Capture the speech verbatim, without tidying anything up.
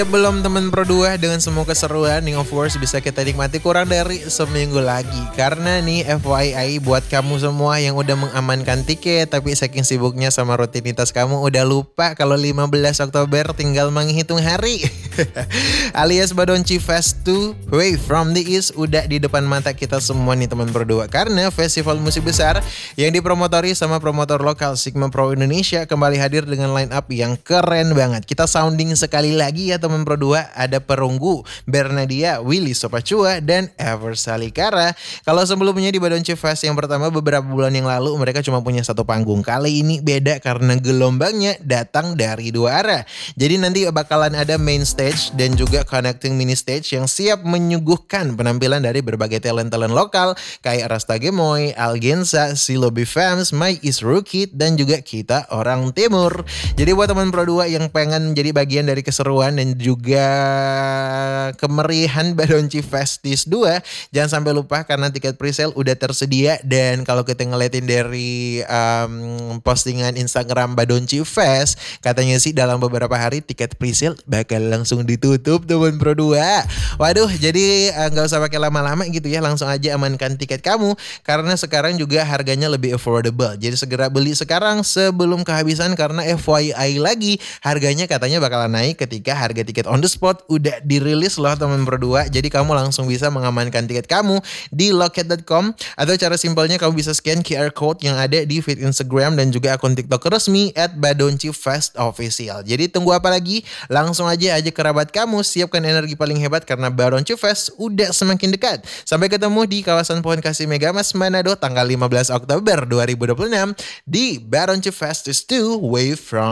Belum teman Pro dua dengan semua keseruan nih, of course bisa kita nikmati kurang dari seminggu lagi. Karena nih F Y I buat kamu semua yang udah mengamankan tiket tapi saking sibuknya sama rutinitas kamu udah lupa kalau lima belas Oktober tinggal menghitung hari. Alias Badonchi Fest dua Wave from the East udah di depan mata kita semua nih teman Pro dua. Karena festival musik besar yang dipromotori sama promotor lokal Sigma Pro Indonesia kembali hadir dengan line up yang keren banget. Kita sounding sekali lagi ya teman Pro dua, ada Perunggu, Bernadia, Willy Sopacua, dan Ever Salikara. Kalau sebelumnya di Badonchi Fest yang pertama beberapa bulan yang lalu mereka cuma punya satu panggung. Kali ini beda karena gelombangnya datang dari dua arah. Jadi nanti bakalan ada main stage dan juga connecting mini stage yang siap menyuguhkan penampilan dari berbagai talent-talent lokal kayak Rasta Gemoy, Algensa, Silo Bifams, My Is Rookie, dan juga kita orang Timur. Jadi buat teman Pro dua yang pengen jadi bagian dari keseruan dan juga kemerihan Badonchi Festis dua, jangan sampai lupa karena tiket presale udah tersedia. Dan kalau kita ngeliatin dari um, postingan Instagram Badonchi Fest, katanya sih dalam beberapa hari tiket presale bakal langsung ditutup teman Pro dua. Waduh, jadi nggak uh, usah pakai lama-lama gitu ya, langsung aja amankan tiket kamu karena sekarang juga harganya lebih affordable. Jadi segera beli sekarang sebelum kehabisan karena F Y I lagi harganya katanya bakalan naik ketika harga tiket on the spot udah dirilis loh teman Pro dua. Jadi kamu langsung bisa mengamankan tiket kamu di loket dot com atau cara simpelnya kamu bisa scan Q R code yang ada di feed Instagram dan juga akun TikTok resmi at Badonchi Fest Official. Jadi tunggu apa lagi? Langsung aja ajak kerabat kamu, siapkan energi paling hebat karena Badonchi Fest udah semakin dekat. Sampai ketemu di kawasan Pohon Kasih Megamas Manado tanggal lima belas Oktober dua ribu dua puluh enam di Badonchi Fest dua Wave from